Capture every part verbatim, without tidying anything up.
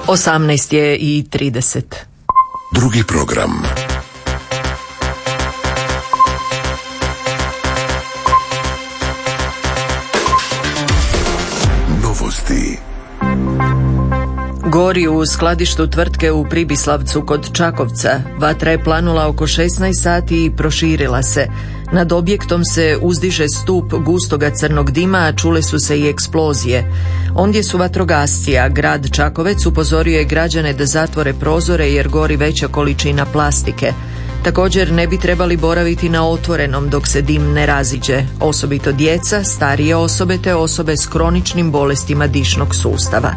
osamnaest je i trideset. Drugi program. Novosti. Gori u skladištu tvrtke u Pribislavcu kod Čakovca. Vatra je planula oko šesnaest sati i proširila se. Nad objektom se uzdiže stup gustoga crnog dima, a čule su se i eksplozije. Ondje su vatrogasci, a grad Čakovec upozorio je građane da zatvore prozore jer gori veća količina plastike. Također ne bi trebali boraviti na otvorenom dok se dim ne raziđe, osobito djeca, starije osobe te osobe s kroničnim bolestima dišnog sustava.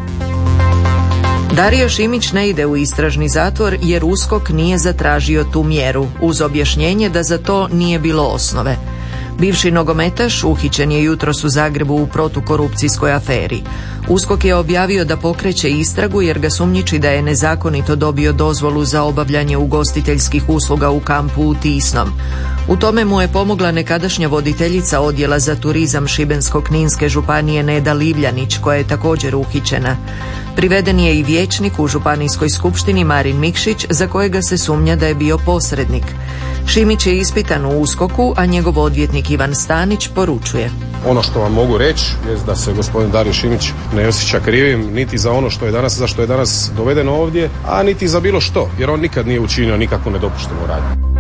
Dario Šimić ne ide u istražni zatvor jer USKOK nije zatražio tu mjeru, uz objašnjenje da za to nije bilo osnove. Bivši nogometaš uhićen je jutros u Zagrebu u protukorupcijskoj aferi. USKOK je objavio da pokreće istragu jer ga sumnjiči da je nezakonito dobio dozvolu za obavljanje ugostiteljskih usluga u kampu u Tisnom. U tome mu je pomogla nekadašnja voditeljica odjela za turizam Šibensko-kninske županije Neda Livljanić, koja je također uhićena. Priveden je i vijećnik u županijskoj skupštini Marin Mikšić, za kojega se sumnja da je bio posrednik. Šimić je ispitan u USKOK-u, a njegov odvjetnik Ivan Stanić poručuje: ono što vam mogu reći je da se gospodin Dario Šimić ne osjeća krivim niti za ono što je danas, za što je danas doveden ovdje, a niti za bilo što, jer on nikad nije učinio nikakvu nedopuštenu radnju.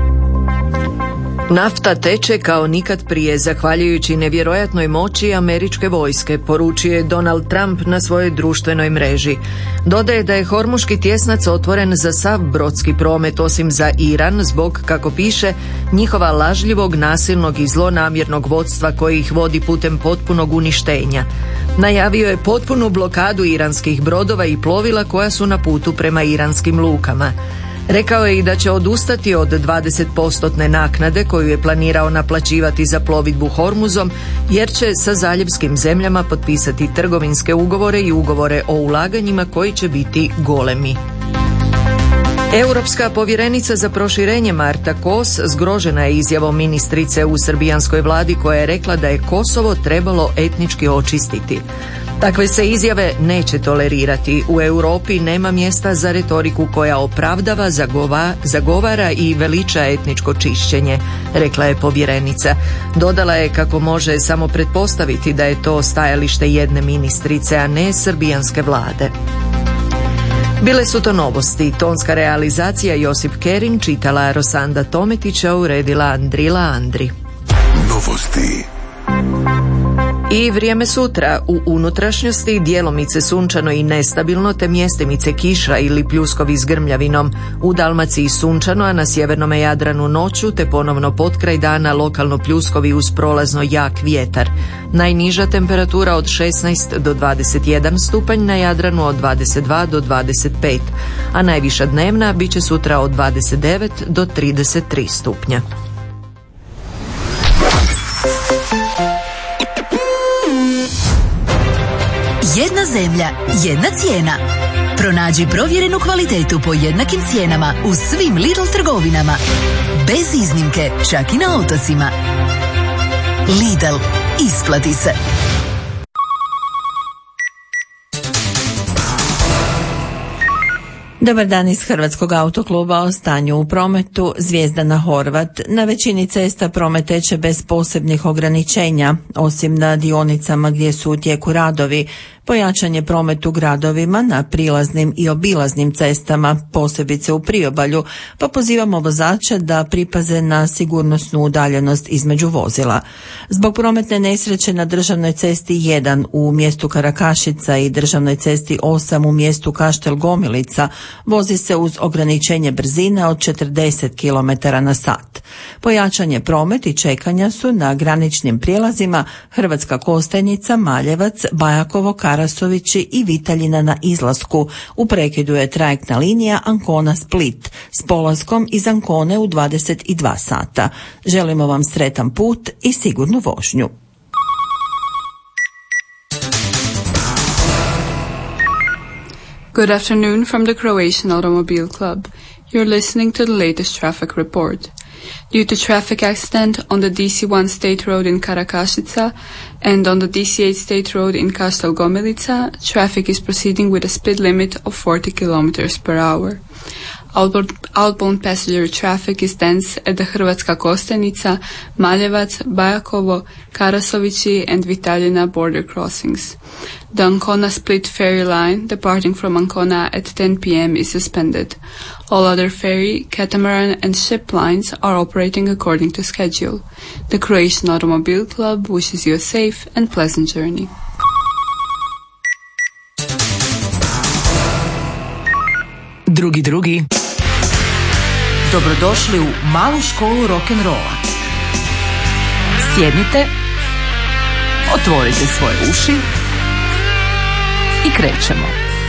Nafta teče kao nikad prije, zahvaljujući nevjerojatnoj moći američke vojske, poručio je Donald Trump na svojoj društvenoj mreži. Dodaje da je Hormuški tjesnac otvoren za sav brodski promet osim za Iran zbog, kako piše, njihova lažljivog, nasilnog i zlonamjernog vodstva koji ih vodi putem potpunog uništenja. Najavio je potpunu blokadu iranskih brodova i plovila koja su na putu prema iranskim lukama. Rekao je i da će odustati od dvadeset posto naknade koju je planirao naplaćivati za plovidbu Hormuzom, jer će sa zaljevskim zemljama potpisati trgovinske ugovore i ugovore o ulaganjima koji će biti golemi. Europska povjerenica za proširenje Marta Kos zgrožena je izjavom ministrice u srbijanskoj vladi koja je rekla da je Kosovo trebalo etnički očistiti. Takve se izjave neće tolerirati. U Europi nema mjesta za retoriku koja opravdava, zagova, zagovara i veliča etničko čišćenje, rekla je povjerenica. Dodala je kako može samo pretpostaviti da je to stajalište jedne ministrice, a ne srbijanske vlade. Bile su to novosti. Tonska realizacija Josip Kerin, čitala Rosanda Tometića, uredila Andrila Andri. Novosti. I vrijeme sutra. U unutrašnjosti djelomice sunčano i nestabilno, te mjestimice kiša ili pljuskovi s grmljavinom. U Dalmaciji sunčano, a na sjevernom Jadranu noću, te ponovno potkraj dana lokalno pljuskovi uz prolazno jak vjetar. Najniža temperatura od šesnaest do dvadeset jedan stupanj, na Jadranu od dvadeset dva do dvadeset pet, a najviša dnevna bit će sutra od dvadeset devet do trideset tri stupnja. Jedna zemlja, jedna cijena. Pronađi provjerenu kvalitetu po jednakim cijenama u svim Lidl trgovinama. Bez iznimke, čak i na otocima. Lidl, isplati se. Dobar dan iz Hrvatskog autokluba. O stanju u prometu. Zvijezdana Horvat. Na većini cesta promet teče bez posebnih ograničenja, osim na dionicama gdje su u tijeku radovi. Pojačan je promet u gradovima na prilaznim i obilaznim cestama, posebice u priobalju, pa pozivamo vozače da pripaze na sigurnosnu udaljenost između vozila. Zbog prometne nesreće na državnoj cesti jedan u mjestu Karakašica i državnoj cesti osam u mjestu Kaštel Gomilica vozi se uz ograničenje brzine od četrdeset kilometara na sat. Pojačan je promet i čekanja su na graničnim prijelazima Hrvatska Kostajnica, Maljevac, Bajakovo, Karasovići i Vitaljina na izlasku. U prekidu je trajektna linija Ancona-Split s polaskom iz Ancone u dvadeset dva sata. Želimo vam sretan put i sigurnu vožnju. Good afternoon from the Croatian Automobile Club. You're listening to the latest traffic report. Due to traffic accident on the D C one State Road in Karakašica and on the D C eight State Road in Kastel Gomilica, traffic is proceeding with a speed limit of forty kilometers per hour. Outbound, outbound passenger traffic is dense at the Hrvatska Kostajnica, Maljevac, Bajakovo, Karasovići and Vitaljina border crossings. The Ancona Split ferry line departing from Ancona at ten p.m. is suspended. All other ferry, catamaran and ship lines are operating according to schedule. The Croatian Automobile Club wishes you a safe and pleasant journey. Drugi drugi. Dobrodošli u malu školu rock'n'rolla. Sjednite, otvorite svoje uši i krećemo.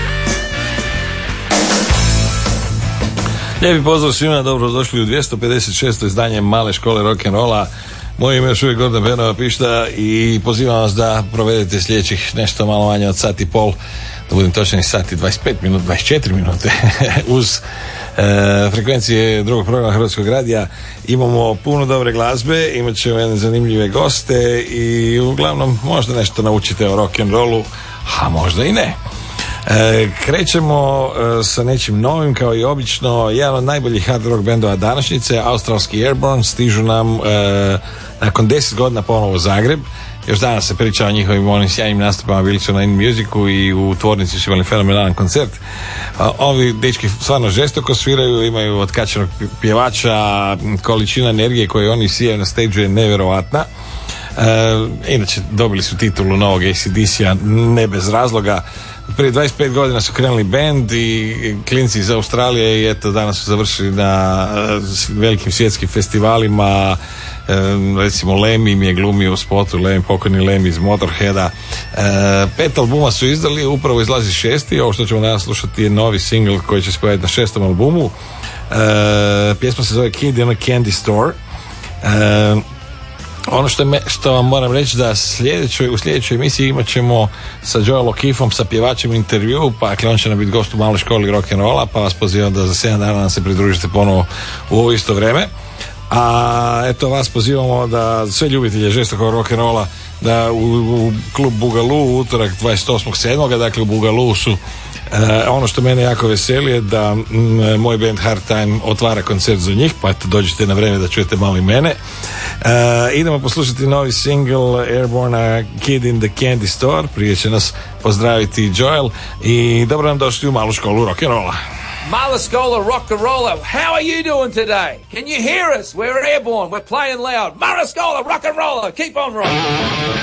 Lijepi pozdrav svima, dobrodošli u dvjesto pedeset šesto izdanje male škole rock'n'rolla. Moje ime je još uvijek Gordan Bernova Pišta i pozivam vas da provedete sljedećih nešto malo manje od sat i pol, da budem točan, sat i dvadeset pet minuta, dvadeset četiri minute uz e, frekvencije drugog programa Hrvatskog radija. Imamo puno dobre glazbe, imat ćemo jedne zanimljive goste i uglavnom možda nešto naučite o rock'n'rollu, a možda i ne. E, krećemo e, sa nečim novim kao i obično. Jedan od najboljih hard rock bendova današnjice, australski Airborne, stižu nam e, nakon deset godina ponovo u Zagreb. Još danas se priča o njihovim onim sjajnim nastupama, bili su na In Musicu i u tvornici su imali fenomenalan koncert. A, ovi dečki stvarno žestoko sviraju, imaju otkačenog pjevača, količina energije koju oni sijaju na stage je nevjerovatna. E, inače dobili su titulu novog A C D C-a ne bez razloga. Prije dvadeset pet godina su krenuli band i klinci iz Australije i eto danas su završili na velikim svjetskim festivalima. Recimo Lemmy im je glumio u spotu, Lemmy, pokojni Lemmy iz Motorheada. Pet albuma su izdali, upravo izlazi šesti. Ovo što ćemo danas slušati je novi single koji će se pojaviti na šestom albumu. Pjesma se zove Kid in a Candy Store. Ono što, me, što vam moram reći da sljedećoj, u sljedećoj emisiji imat ćemo sa Joel O'Keeffom, sa pjevačem intervju, pa on će nam biti gost u maloj školi rock'n'rolla, pa vas pozivam da za sedam dana nam se pridružite ponovo u ovo isto vrijeme. A eto, vas pozivamo da sve ljubitelje žestokog rock'n'rolla da u, u klub Bugaloo u utorak dvadeset osmog sedmog dakle u Bugaloo su. E, ono što mene jako veseli je da m, moj band Hard Time otvara koncert za njih, pa eto dođite na vrijeme da čujete malo i mene. E, idemo poslušati novi single Airborne, Kid in the Candy Store. Prije će nas pozdraviti Joel i dobro nam došli u malu školu rock'n'rolla. Mala Schola Rock'n'Rolla, how are you doing today? Can you hear us? We're airborne, we're playing loud. Mala Schola Rock'n'Rolla, keep on rolling.